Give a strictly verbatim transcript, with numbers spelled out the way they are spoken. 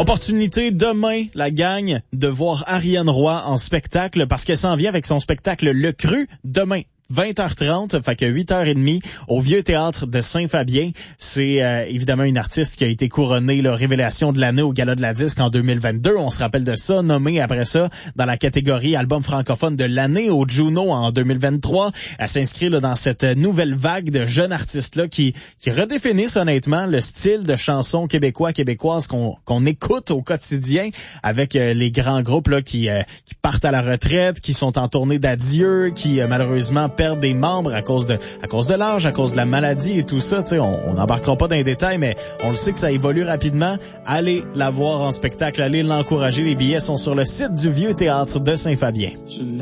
Opportunité demain, la gang, de voir Ariane Roy en spectacle parce qu'elle s'en vient avec son spectacle Le Cru demain. vingt heures trente, fait que huit heures trente au Vieux Théâtre de Saint-Fabien. C'est euh, évidemment une artiste qui a été couronnée la révélation de l'année au Gala de la Disque en deux mille vingt-deux. On se rappelle de ça, nommée après ça dans la catégorie album francophone de l'année au Juno en deux mille vingt-trois. Elle s'inscrit là, dans cette nouvelle vague de jeunes artistes-là qui, qui redéfinissent honnêtement le style de chansons québécois, québécoises qu'on, qu'on écoute au quotidien avec euh, les grands groupes là, qui, euh, qui partent à la retraite, qui sont en tournée d'adieu, qui euh, malheureusement perdre des membres à cause de à cause de l'âge, à cause de la maladie et tout ça. Tu sais, on n'embarquera pas dans les détails, mais on le sait que ça évolue rapidement. Allez la voir en spectacle, allez l'encourager. Les billets sont sur le site du Vieux Théâtre de Saint-Fabien.